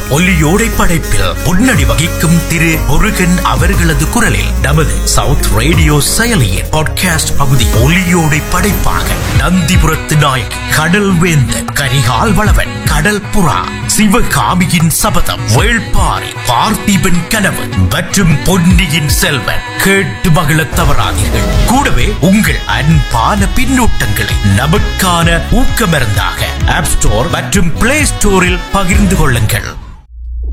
ஒலியோடை படைப்பில் முன்னணி வகிக்கும் திரு முருகன் அவர்களது குரலில் நமது சவுத் ரேடியோ செயலியின் பாட்காஸ்ட் பகுதி ஒலியோடை படைப்பாக நந்திபுரத்து நாயக் கடல் வேந்தன் கரிகால் வளவன் கடல் புறா சிவகாமியின் சபதம் வேள்பாரி பார்த்திபன் கனவு மற்றும் பொன்னியின் செல்வன் கேட்டு மகிழத் தவறாதீர்கள். கூடவே உங்கள் அன்பான பின்னூட்டங்களை நமக்கான ஊக்கமருந்தாக ஆப் ஸ்டோர் மற்றும் பிளே ஸ்டோரில் பகிர்ந்து கொள்ளுங்கள்.